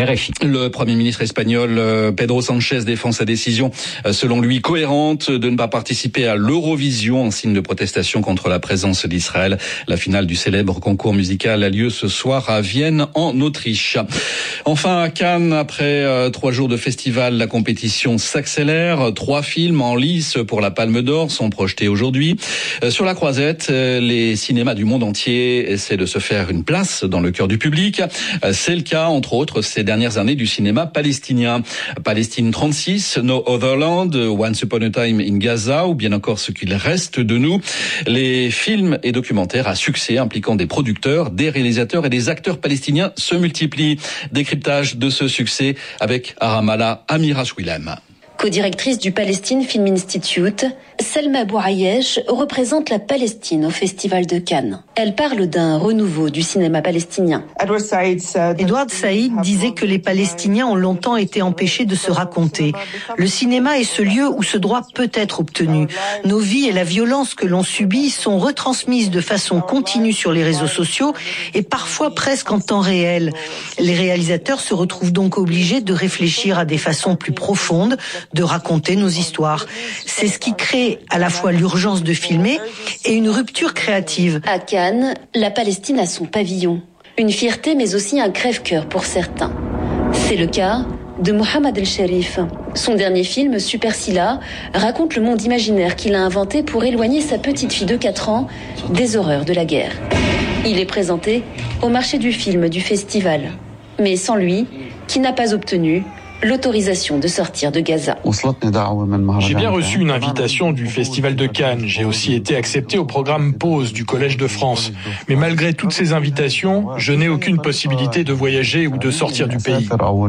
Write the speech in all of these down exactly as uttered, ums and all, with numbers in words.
R F I. Le Premier ministre espagnol Pedro Sánchez défend sa décision, selon lui cohérente, de ne pas participer à l'Eurovision en signe de protestation contre la présence d'Israël. La finale du célèbre concours musical a lieu ce soir à Vienne, en Autriche. Enfin, à Cannes, après euh, trois jours de festival, la compétition s'accélère. Trois films en lice pour la Palme d'Or sont projetés aujourd'hui. Euh, sur la croisette, euh, les cinémas du monde entier essaient de se faire une place dans le cœur du public. Euh, c'est le cas, entre autres, ces dernières années du cinéma palestinien. Palestine trente-six, No Other Land, Once Upon a Time in Gaza, ou bien encore Ce qu'il reste de nous. Les films et documentaires à succès impliquant des producteurs, des réalisateurs et des acteurs palestiniens se multiplient. Décryptage de ce succès avec à Ramallah, Amira Chouilem. Co-directrice du Palestine Film Institute, Selma Bouayesh représente la Palestine au Festival de Cannes. Elle parle d'un renouveau du cinéma palestinien. Edward Said disait que les Palestiniens ont longtemps été empêchés de se raconter. Le cinéma est ce lieu où ce droit peut être obtenu. Nos vies et la violence que l'on subit sont retransmises de façon continue sur les réseaux sociaux et parfois presque en temps réel. Les réalisateurs se retrouvent donc obligés de réfléchir à des façons plus profondes de raconter nos histoires. C'est ce qui crée à la fois l'urgence de filmer et une rupture créative. À Cannes, la Palestine a son pavillon. Une fierté mais aussi un crève-cœur pour certains. C'est le cas de Mohamed El Sharif. Son dernier film, Super Silla, raconte le monde imaginaire qu'il a inventé pour éloigner sa petite fille de quatre ans des horreurs de la guerre. Il est présenté au marché du film du festival, mais sans lui, qui n'a pas obtenu l'autorisation de sortir de Gaza. J'ai bien reçu une invitation du Festival de Cannes. J'ai aussi été accepté au programme Pause du Collège de France. Mais malgré toutes ces invitations, je n'ai aucune possibilité de voyager ou de sortir du pays.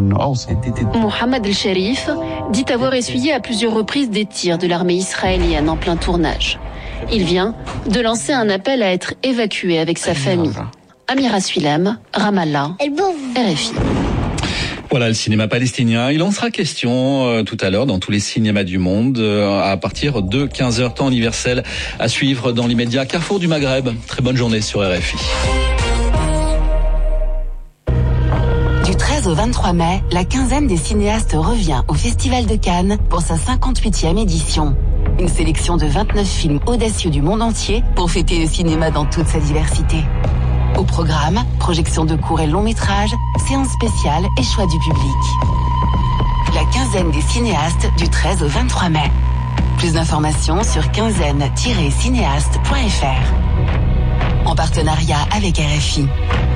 Mohamed El Sharif dit avoir essuyé à plusieurs reprises des tirs de l'armée israélienne en plein tournage. Il vient de lancer un appel à être évacué avec sa famille. Amira Chouilem, Ramallah, R F I. Voilà le cinéma palestinien. Il en sera question euh, tout à l'heure dans tous les cinémas du monde euh, à partir de quinze heures temps universel à suivre dans l'immédiat. Carrefour du Maghreb. Très bonne journée sur R F I. Du treize au vingt-trois mai, la quinzaine des cinéastes revient au Festival de Cannes pour sa cinquante-huitième édition. Une sélection de vingt-neuf films audacieux du monde entier pour fêter le cinéma dans toute sa diversité. Au programme, projection de courts et longs métrages, séances spéciales et choix du public. La quinzaine des cinéastes du treize au vingt-trois mai. Plus d'informations sur quinzaine tiret cinéaste point f r. En partenariat avec R F I.